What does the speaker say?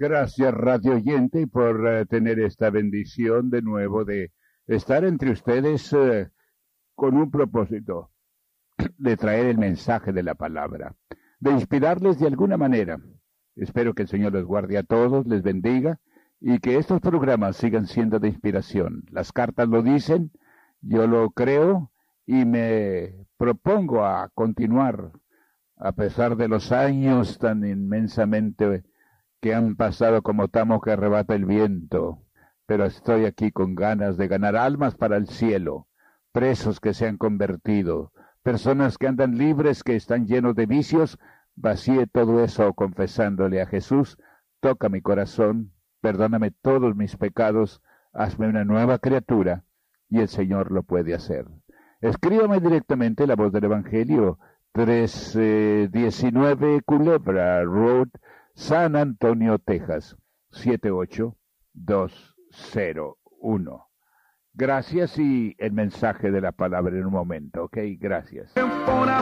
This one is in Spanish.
Gracias, radio oyente, por tener esta bendición de nuevo de estar entre ustedes con un propósito de traer el mensaje de la palabra, de inspirarles de alguna manera. Espero que el Señor los guarde a todos, les bendiga y que estos programas sigan siendo de inspiración. Las cartas lo dicen, yo lo creo y me propongo a continuar a pesar de los años tan inmensamente que han pasado como tamo que arrebata el viento, pero estoy aquí con ganas de ganar almas para el cielo, presos que se han convertido, personas que andan libres, que están llenos de vicios. Vacíe todo eso confesándole a Jesús: toca mi corazón, perdóname todos mis pecados, hazme una nueva criatura, y el Señor lo puede hacer. Escríbame directamente La Voz del Evangelio, 319 Culebra Road, San Antonio, Texas, 78201. Gracias, y el mensaje de la palabra en un momento, ¿ok? Gracias.